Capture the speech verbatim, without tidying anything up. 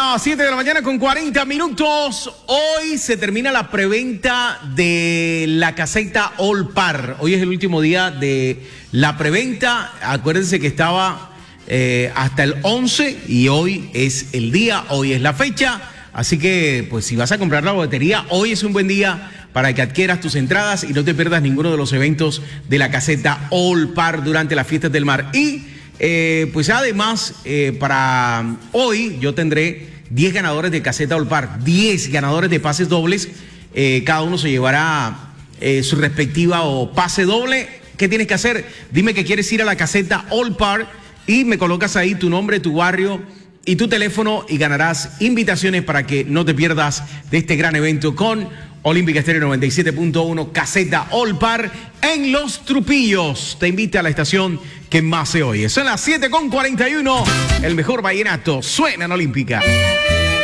las siete de la mañana con cuarenta minutos. Hoy se termina la preventa de la caseta All Par. Hoy es el último día de la preventa. Acuérdense que estaba eh, hasta el once y hoy es el día, hoy es la fecha. Así que, pues, si vas a comprar la boletería, hoy es un buen día para que adquieras tus entradas y no te pierdas ninguno de los eventos de la caseta All Par durante las fiestas del mar. Y Eh, pues además, eh, para hoy yo tendré diez ganadores de caseta All Par, diez ganadores de pases dobles. Eh, cada uno se llevará eh, su respectiva o pase doble. ¿Qué tienes que hacer? Dime que quieres ir a la caseta All Par y me colocas ahí tu nombre, tu barrio y tu teléfono y ganarás invitaciones para que no te pierdas de este gran evento con Olímpica Estéreo noventa y siete punto uno, caseta All Par en Los Trupillos. Te invita a la estación que más se oye. Son las siete con cuarenta y uno. El mejor vallenato suena en Olímpica.